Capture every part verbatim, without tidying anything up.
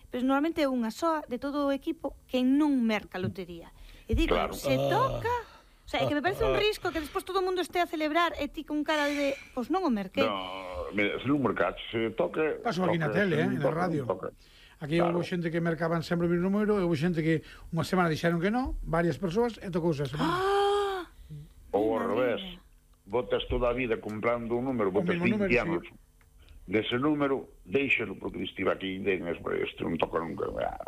pero normalmente é unha soa de todo o equipo que non merca lotería. E digo, Claro. se Ah. toca... O sea, é que me parece un risco que despois todo o mundo este a celebrar e ti con cara de... Pois non o merquei. No, mira, se non mercaches, se toque... Paso aquí na toque, tele, se eh, non na toque, radio. non toque. Aquí Claro. houve xente que mercaban sempre o mesmo número, e houve xente que unha semana dixeron que non, varias persoas, e tocouse a semana. Ah! Ou ao Madre revés, mía. botas toda a vida comprando un número, botas mesmo vinte número, anos dese número, deixalo, porque estive aquí e den este non toca nunca.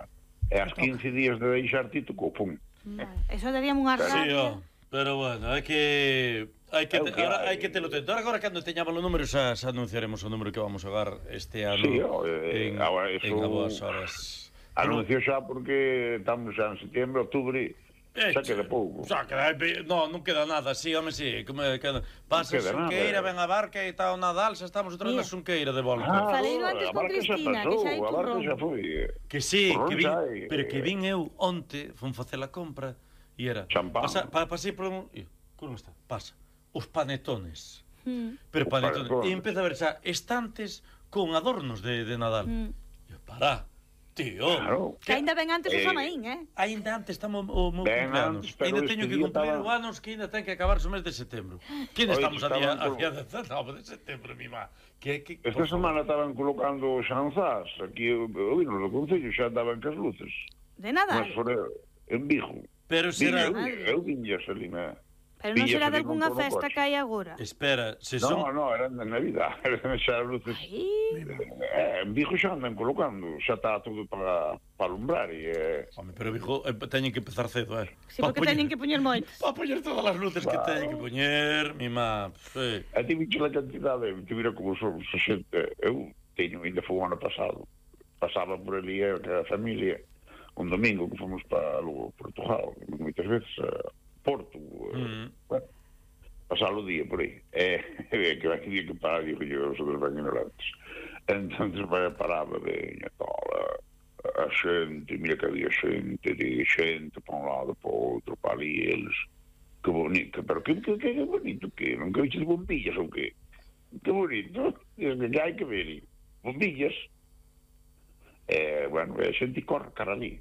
E as quince días de deixar ti tocou, pum. Vale. Eso daríamos unha Sí, rabia. oh, pero bueno, hai que hai que É o que ahora hai. hai que telo tento. Agora cando teñamos os números xa, xa anunciaremos o número que vamos a xogar este ano. Sí, oh, eh, en, agora eso- en a boas horas. Anuncio xa porque estamos xa en setembro, outubro, Eh, xa queda pouco. Xa queda, no, non queda nada, sí, home, sí, como queda. Pasa queda nada. Xunqueira, ven a barca e está o Nadal, xa estamos outra vez na Mira. Xunqueira de volta. Ah, Faleino antes a con barca xa Cristina, que pasou, xa hai a barca turrón. xa foi. Que sí, Turrón que vin, xa hai, pero que eh. vin eu onte, fun facer a compra e era Champán. pasa, pa, pasei por un, e, como está? Pasa. Os panetones. Mm. Pero Os panetones. panetones. E empeza a ver xa estantes con adornos de, de Nadal. Mm. E para, tío. Claro. Que ainda ben antes o Eh, Samaín, eh? Ainda antes estamos o meu Ben cumpleanos. antes, pero Ainda este teño que día cumplir estaba- o anos que ainda ten que acabar o mes de setembro. Que ainda Oye, estamos a día, estaban a día dezanove de setembro, mi má. Que, que, Esta por favor. semana estaban colocando xanzás, aquí, oínos do Concello, xa daban cas luces. De Mas nada. fora en Vigo. Pero será... Eu, eu viñas ali na... Pero non Pillas será de ali con algunha todo o festa coche. que hai agora. Espera, se No, son... no, eran de Navidad, eran xa luces. Ai, Eh, en Vigo xa andan colocando, xa está todo para, para alumbrar e... Eh, Home, pero hijo, eh, teñen que empezar cedo, eh. sí, porque teñen que poñer moitos. Para poñer todas as luces que Claro. teñen que poñer, mi má. Sí. a ti bicho a cantidade, te mira como son a xente, eu teño, ainda foi o ano pasado, pasaba por ali eh, a familia, un domingo que fomos para Lugo, Portugal, moitas veces a Porto, eh, Mm. bueno, pasar o día por aí. E eh, que aquí día que parar, digo yo, os outros ben ignorantes. Entonces paraba, veña, toda a xente, mira que había xente, de xente para un lado, para outro, para ali, eles. Que bonito, pero que, que, que, que bonito, que non que viches de bombillas ou que? Que bonito, digo que hai que ver, bombillas. Eh, bueno, a xente corre cara ali.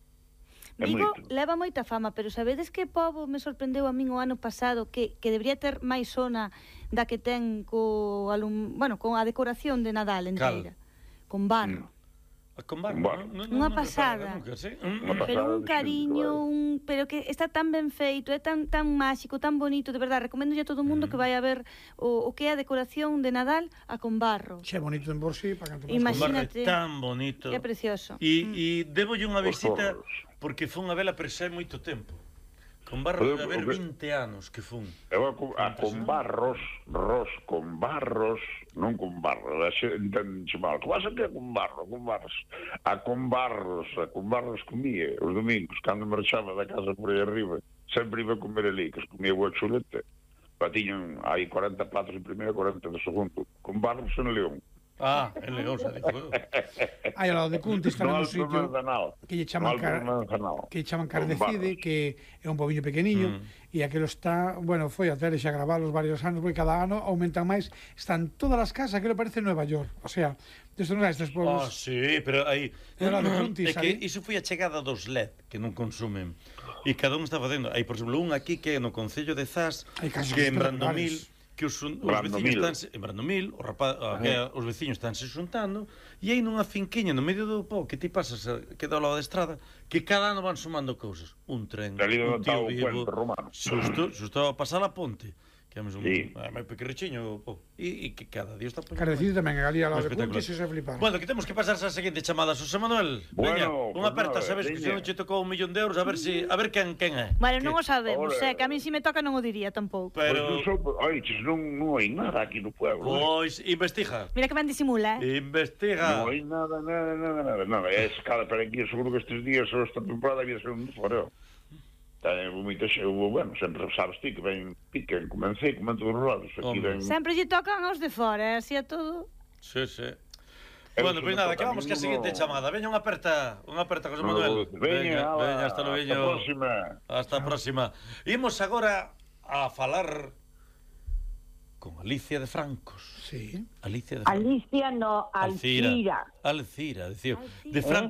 É Vigo moito. leva moita fama, pero sabedes que pobo me sorprendeu a min o ano pasado que, que debería ter máis zona da que ten co alum, bueno, con a decoración de Nadal enteira. Con barro. A con barro, Barro. non? Non, Unha non, non pasada. repara nunca, sí? Unha pasada. Pero un de cariño, xente, un pero que está tan ben feito, é tan tan máxico, tan bonito, de verdade, recomendo a todo o mundo que vai a ver o, o que é a decoración de Nadal a con barro. Xe bonito en por sí, para canto Con máis. barro é Imagínate. tan bonito. É precioso. E, e debolle unha Os visita forros. porque fun a vela pero xa hai moito tempo. Con barro Pero, debe haber o que- vinte anos que fun. Eu a, co- a con barros, ros con barros, non con barro, a xente mal. Que pasa que é con barro, con barros. A con barros, a con barros comía os domingos, cando marchaba da casa por aí arriba, sempre iba a comer ali, que os comía boa chuleta. Pa tiñan aí cuarenta platos de primeira, cuarenta de segundo. Con barros en León. Ah, en León, xa digo eu. Aí ao lado de Cunte está No no Alto sitio Manzanal. que lle chaman No Alto car... Manzanal. que chaman Con Cardecide, barros. que é un pobiño pequeniño, Mm. e aquilo está, bueno, foi a tele xa gravalos varios anos, porque cada ano aumentan máis, están todas as casas, aquilo parece Nueva York, o sea, desde non estes Ah, povos, sí, pero aí E lá de Cuntis, é que ali. iso foi a chegada dos L E D que non consumen. E cada un está facendo. Hai, por exemplo, un aquí que é no Concello de Zas, Hai casas que en espectaculares. Brandomil, que os, os Brandomil. veciños están en Brandomil, o rapaz, a, que os veciños están se xuntando, e hai nunha finquiña no medio do pau que ti pasas a, que dá ao lado da estrada, que cada ano van sumando cousas. Un tren, Ali un onde está tío o vivo, puente romano. xusto, xusto a pasar a ponte. Que é un Sí. é moi pequerrichiño, oh, e, e que cada día está poñendo Cardecide tamén, ali ao lado de espectacular. Cunte, se se flipar. Bueno, que temos que pasar a seguinte chamada, Xosé Manuel. Veña, Bueno, unha pues aperta, nada, sabes que se veña. non che tocou un millón de euros, a ver si a ver quen quen é. Bueno, Que- non o sabemos, Ora. é que a mí si me toca non o diría tampouco. Pero... Pero Pois non, so, oi, ches, non, non hai nada aquí no pueblo. eh. pois investiga. Mira que ben disimula, eh? Investiga. Non hai nada, nada, nada, nada. nada. É escala, pero aquí seguro que estes días ou esta temporada había ser un foreo. Ten moita xe, bueno, sempre sabes ti que ven piquen, comecei, como en todos os lados. Aquí Home. ven... Sempre lle tocan aos de fora, eh? Así a todo. Sí, sí. Eu Bueno, se pois me nada, toca que vamos que a ninguno- seguinte chamada. Veña unha aperta, unha aperta, José No, Manuel. Veña, ala, veña, hasta luego. Hasta a próxima. Hasta a próxima. Imos agora a falar con Alicia de Francos. Sí. Alicia de Francos. Alicia no, Alcira. Alcira. Alcira, decía. Alcira. De Francos.